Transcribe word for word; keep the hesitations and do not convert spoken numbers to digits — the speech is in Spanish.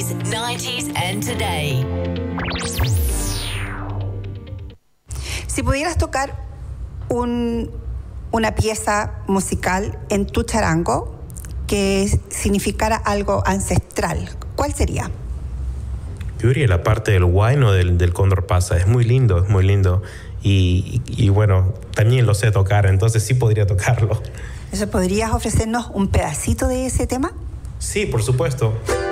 eighties, nineties and today. Si pudieras tocar un, una pieza musical en tu charango que significara algo ancestral, ¿cuál sería? Yo diría la parte del huayno del, del cóndor pasa. Es muy lindo, es muy lindo. Y, y, y bueno, también lo sé tocar, entonces sí podría tocarlo. ¿Eso podrías ofrecernos un pedacito de ese tema? Sí, por supuesto.